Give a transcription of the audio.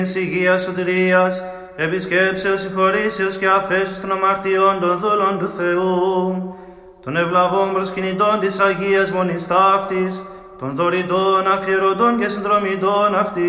υγείας σωτηρίας, επισκέψεως, συγχωρήσεως και αφέσεως των αμαρτιών των δούλων του Θεού, των ευλαβών προσκυνητών της Αγίας Μονής ταύτης, των δωρητών, αφιερωτών και συνδρομητών αυτής,